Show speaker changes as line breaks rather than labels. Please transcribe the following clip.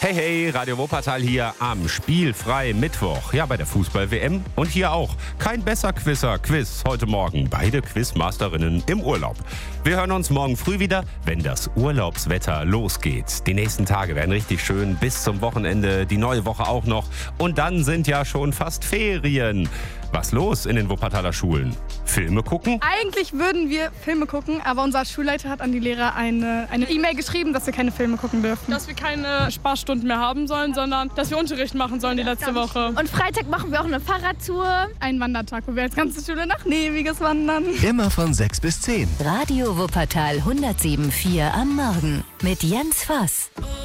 Hey, hey, Radio Wuppertal hier am Spielfrei Mittwoch. Ja, bei der Fußball-WM und hier auch. Kein Besser-Quizzer-Quiz heute Morgen. Beide Quizmasterinnen im Urlaub. Wir hören uns morgen früh wieder, wenn das Urlaubswetter losgeht. Die nächsten Tage werden richtig schön, bis zum Wochenende, die neue Woche auch noch. Und dann sind ja schon fast Ferien. Was los in den Wuppertaler Schulen? Filme gucken?
Eigentlich würden wir Filme gucken, aber unser Schulleiter hat an die Lehrer eine E-Mail geschrieben, dass wir keine Filme gucken dürfen.
Dass wir keine Sparstunden mehr haben sollen, sondern dass wir Unterricht machen sollen die letzte Woche.
Und Freitag machen wir auch eine Fahrradtour.
Ein Wandertag, wo wir als ganze Schule nach Neviges wandern.
Immer von 6 bis 10.
Radio Wuppertal 107.4 am Morgen mit Jens Voss.